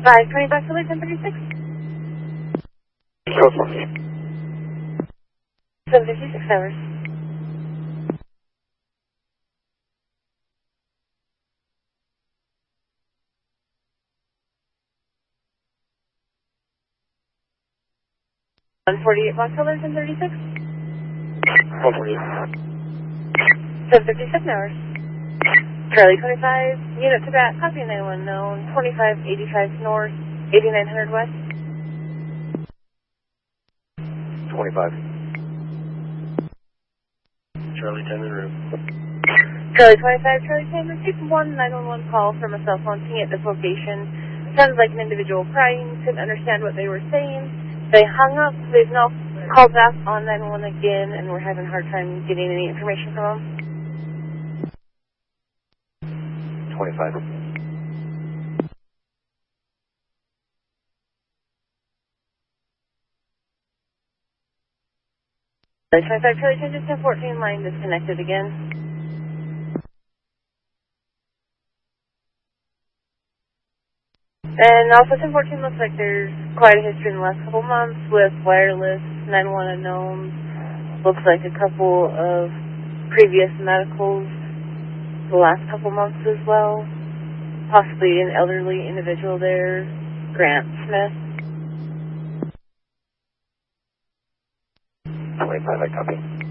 525 Philly 1036. Code 4. 756 hours. $148 Box Color 1036. 148. 757 hours. Charlie 25, unit to bat, copy 91 known, 2585 north, 8900 west. 25. Charlie 10 en route. Charlie 25, Charlie 10, received one 911 call from a cell phone ping at this location. Sounded like an individual crying, couldn't understand what they were saying. They hung up, they've now called back on 911 again, and we're having a hard time getting any information from them. 25. Charlie 25, Charlie 10, just 1014, line disconnected again. And also 1014 looks like there's quite a history in the last couple months with wireless 911 unknowns. Looks like a couple of previous medicals the last couple months as well. Possibly an elderly individual there, Grant Smith. 25, I copy.